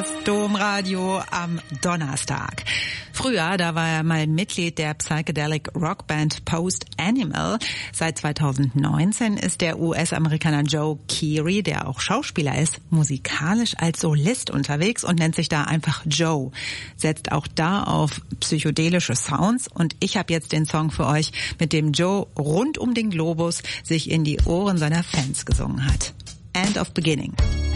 das Domradio am Donnerstag. Früher, da war er mal Mitglied der Psychedelic Rockband Post Animal. Seit 2019 ist der US-Amerikaner Joe Keery, der auch Schauspieler ist, musikalisch als Solist unterwegs und nennt sich da einfach Joe. Setzt auch da auf psychedelische Sounds und ich habe jetzt den Song für euch, mit dem Joe rund um den Globus sich in die Ohren seiner Fans gesungen hat. End of Beginning.